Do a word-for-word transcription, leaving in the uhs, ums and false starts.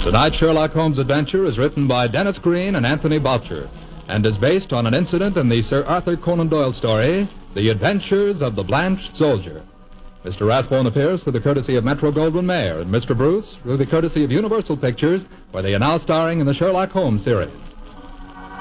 Tonight's Sherlock Holmes adventure is written by Dennis Green and Anthony Boucher and is based on an incident in the Sir Arthur Conan Doyle story, The Adventures of the Blanched Soldier. Mister Rathbone appears through the courtesy of Metro-Goldwyn-Mayer and Mister Bruce through the courtesy of Universal Pictures, where they are now starring in the Sherlock Holmes series.